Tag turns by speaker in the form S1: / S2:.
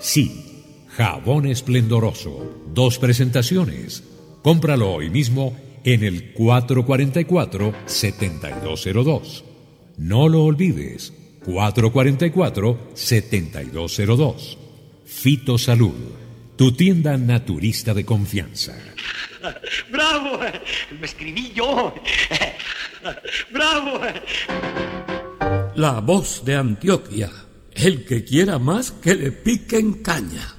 S1: Sí, jabón esplendoroso. 2 presentaciones. Cómpralo hoy mismo en el 444-7202. No lo olvides, 444-7202. Fitosalud, tu tienda naturista de confianza.
S2: ¡Bravo! ¡Me escribí yo! ¡Bravo!
S3: La voz de Antioquia. El que quiera más, que le piquen caña.